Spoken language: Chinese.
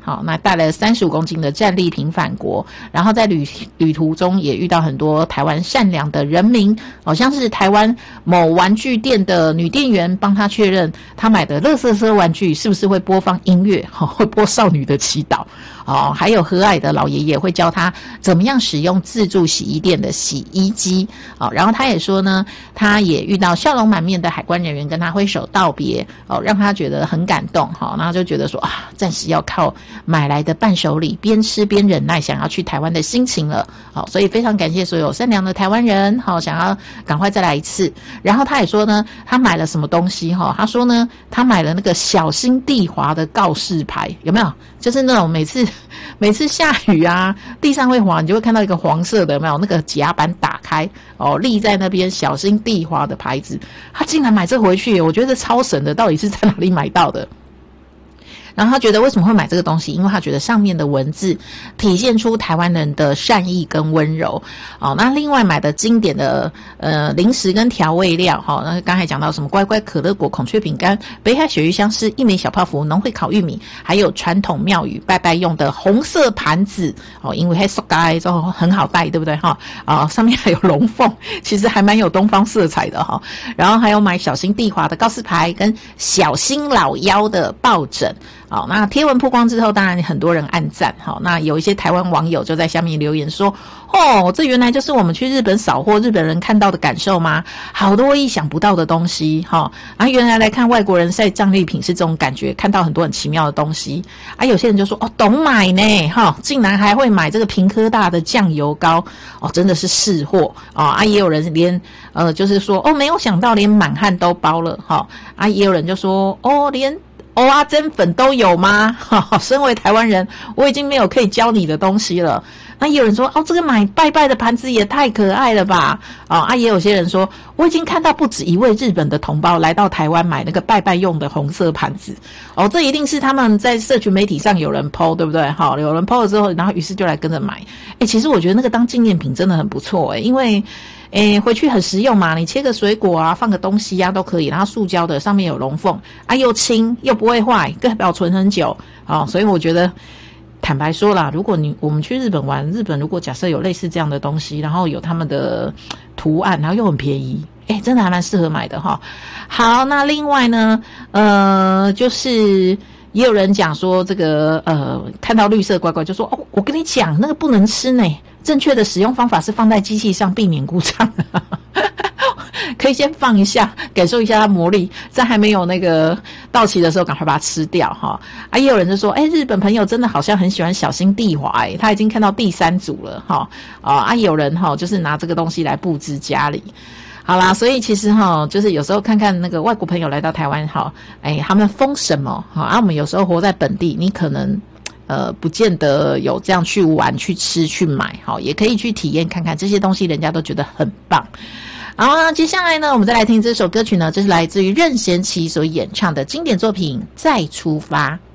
好，那带了35公斤的战利品返国，然后在旅途中也遇到很多台湾善良的人民，好像是台湾某玩具店的女店员帮他确认他买的垃圾车玩具是不是会播放音乐，会播少女的祈祷。还有和蔼的老爷爷会教他怎么样使用自助洗衣店的洗衣机。然后他也说呢，他也遇到笑容满面的海关人员跟他挥手道别，让他觉得很感动。然后就觉得说暂时要靠买来的伴手礼边吃边忍耐想要去台湾的心情了。所以非常感谢所有善良的台湾人，想要赶快再来一次。然后他也说呢，他买了什么东西，他说呢，他买了那个小心地滑的告示牌，有没有？就是那种每次下雨啊，地上会滑，你就会看到一个黄色的，有没有？那个甲板打开立在那边小心地滑的牌子，他竟然买这回去，我觉得超神的，到底是在哪里买到的？然后他觉得为什么会买这个东西，因为他觉得上面的文字体现出台湾人的善意跟温柔。那另外买的经典的零食跟调味料，那刚才讲到什么乖乖可乐果、孔雀饼干、北海鳕鱼香丝、一枚小泡芙、农会烤玉米，还有传统庙宇拜拜用的红色盘子，因为还塑胶之后很好带，对不对？上面还有龙凤，其实还蛮有东方色彩的。然后还有买小心地滑的告示牌跟小心老妖的抱枕。那贴文曝光之后，当然很多人按赞。那有一些台湾网友就在下面留言说，这原来就是我们去日本扫货日本人看到的感受吗？好多意想不到的东西。原来来看外国人晒战利品是这种感觉，看到很多很奇妙的东西。有些人就说懂买呢，竟然还会买这个屏科大的酱油膏，真的是识货。也有人连就是说没有想到连满汉都包了。也有人就说连蚵仔煎粉都有吗？身为台湾人，我已经没有可以教你的东西了。那也有人说这个买拜拜的盘子也太可爱了吧。也有些人说我已经看到不止一位日本的同胞来到台湾买那个拜拜用的红色盘子。这一定是他们在社群媒体上有人 po， 对不对？有人 po 了之后，然后于是就来跟着买。其实我觉得那个当纪念品真的很不错。因为回去很实用嘛，你切个水果啊，放个东西啊都可以，然后塑胶的上面有龙凤又轻又不会坏，可以保存很久。所以我觉得坦白说啦，如果我们去日本玩，日本如果假设有类似这样的东西，然后有他们的图案，然后又很便宜，真的还蛮适合买的哈。好，那另外呢，就是也有人讲说这个看到绿色乖乖就说我跟你讲那个不能吃呢，正确的使用方法是放在机器上避免故障。可以先放一下，感受一下它魔力，在还没有那个到期的时候赶快把它吃掉哈。也有人就说日本朋友真的好像很喜欢小心地滑，他已经看到第3组了哈。有人就是拿这个东西来布置家里。好啦，所以其实就是有时候看看那个外国朋友来到台湾他们疯什么我们有时候活在本地，你可能不见得有这样去玩、去吃、去买也可以去体验看看这些东西，人家都觉得很棒。好，那接下来呢，我们再来听这首歌曲呢，这是来自于任贤齐所演唱的经典作品《再出发》。